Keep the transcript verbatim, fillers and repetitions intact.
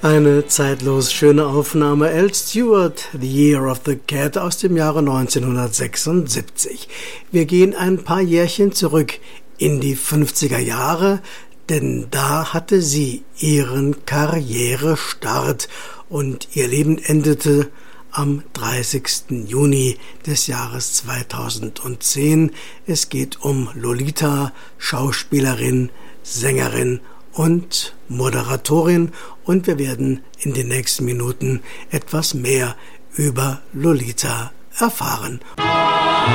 Eine zeitlos schöne Aufnahme, Al Stewart, The Year of the Cat aus dem Jahre neunzehnhundertsechsundsiebzig. Wir gehen ein paar Jährchen zurück in die fünfziger Jahre, denn da hatte sie ihren Karrierestart und ihr Leben endete am dreißigsten Juni des Jahres zweitausendzehn. Es geht um Lolita, Schauspielerin, Sängerin und Moderatorin, und wir werden in den nächsten Minuten etwas mehr über Lolita erfahren.